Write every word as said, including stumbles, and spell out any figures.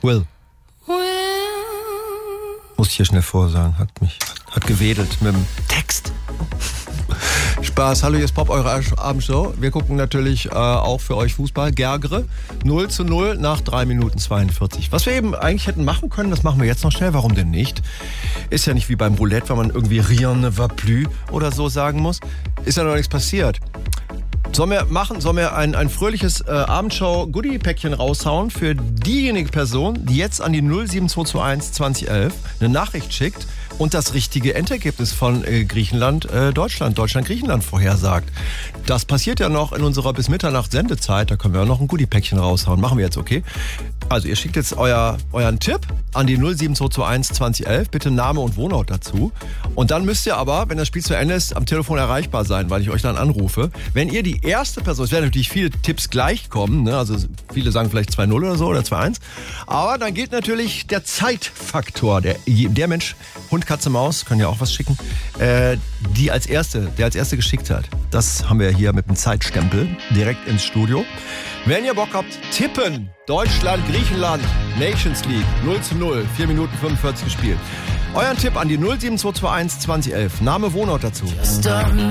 Will. Muss ich hier schnell vorsagen. Hat mich, hat gewedelt mit dem Text. Spaß. Hallo, hier ist Pop, eure Abendshow. Wir gucken natürlich äh, auch für euch Fußball. Gergre, null zu null nach drei Minuten zweiundvierzig. Was wir eben eigentlich hätten machen können, das machen wir jetzt noch schnell. Warum denn nicht? Ist ja nicht wie beim Roulette, wenn man irgendwie rien ne va plus oder so sagen muss. Ist ja noch nichts passiert. Sollen wir machen, sollen wir ein, ein fröhliches äh, Abendshow-Goodie-Päckchen raushauen für diejenige Person, die jetzt an die null sieben zwei zwei eins zwanzig elf eine Nachricht schickt und das richtige Endergebnis von äh, Griechenland, äh, Deutschland, Deutschland-Griechenland vorhersagt. Das passiert ja noch in unserer bis Mitternacht Sendezeit, da können wir auch noch ein Goodie-Päckchen raushauen. Machen wir jetzt, okay? Also ihr schickt jetzt euer, euren Tipp an die null sieben zwei zwei eins zwanzig elf, bitte Name und Wohnort dazu. Und dann müsst ihr aber, wenn das Spiel zu Ende ist, am Telefon erreichbar sein, weil ich euch dann anrufe. Wenn ihr die erste Person, es werden natürlich viele Tipps gleich kommen, ne? Also viele sagen vielleicht zwei null oder so oder zwei eins, aber dann gilt natürlich der Zeitfaktor. Der, der Mensch, Hund, Katze, Maus, können ja auch was schicken, äh, die als erste, der als erste geschickt hat. Das haben wir hier mit dem Zeitstempel direkt ins Studio. Wenn ihr Bock habt, tippen. Deutschland, Griechenland, Nations League, null zu null, vier Minuten fünfundvierzig gespielt. Euren Tipp an die null sieben zwei zwei eins zwanzig elf. Name, Wohnort dazu.